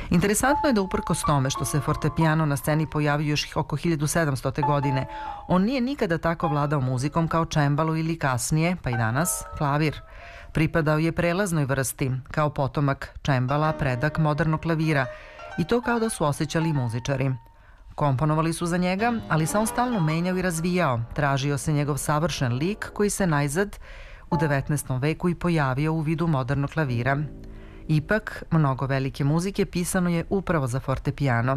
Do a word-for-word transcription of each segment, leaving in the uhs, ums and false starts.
Interesantno je da uprkos tome što se fortepijano na sceni pojavio još oko hiljadu sedamstote. godine, on nije nikada tako vladao muzikom kao čembalo ili kasnije, pa i danas, klavir. Pripadao je prelaznoj vrsti, kao potomak čembala, predak modernog klavira, i to kao da su osjećali muzičari. Komponovali su za njega, ali se on stalno menjao i razvijao. Tražio se njegov savršen lik koji se najzad u devetnaestom veku i pojavio u vidu modernog klavira. Ipak, mnogo velike muzike pisano je upravo za fortepijano.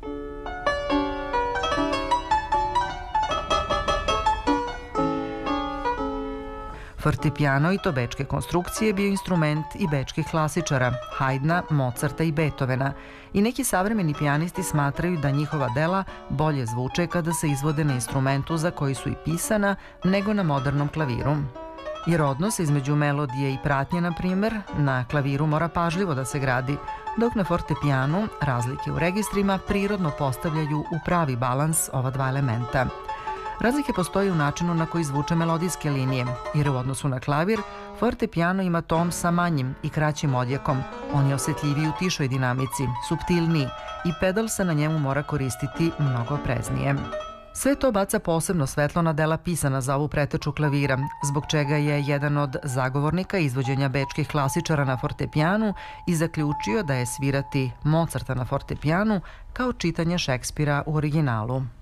Fortepijano i to bečke konstrukcije bio instrument i bečkih klasičara, Haydna, Mozarta i Beethovena, i neki savremeni pijanisti smatraju da njihova dela bolje zvuče kada se izvode na instrumentu za koji su i pisana nego na modernom klaviru. Jer odnos između melodije i pratnje, na primjer, na klaviru mora pažljivo da se gradi, dok na fortepijanu razlike u registrima prirodno postavljaju u pravi balans ova dva elementa. Razlike postoje u načinu na koji zvuče melodijske linije, jer u odnosu na klavir, fortepijano ima ton sa manjim i kraćim odjekom. On je osjetljiviji u tišoj dinamici, suptilniji, i pedal se na njemu mora koristiti mnogo opreznije. Sve to baca posebno svetlo na dela pisana za ovu preteču klavira, zbog čega je jedan od zagovornika izvođenja bečkih klasičara na fortepijanu i zaključio da je svirati Mozarta na fortepijanu kao čitanje Šekspira u originalu.